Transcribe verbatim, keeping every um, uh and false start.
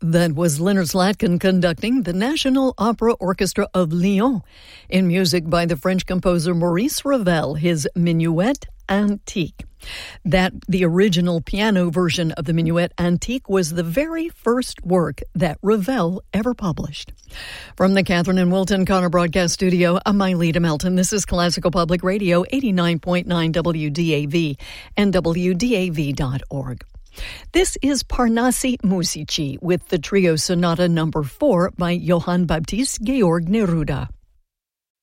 That was Leonard Slatkin conducting the National Opera Orchestra of Lyon in music by the French composer Maurice Ravel, his Minuet Antique. That the original piano version of the Minuet Antique was the very first work that Ravel ever published. From the Catherine and Wilton Connor Broadcast Studio, I'm Myleta Melton. This is Classical Public Radio, eighty-nine point nine W D A V and W D A V dot org. This is Parnassi Musici with the trio sonata number four by Johann Baptist Georg Neruda.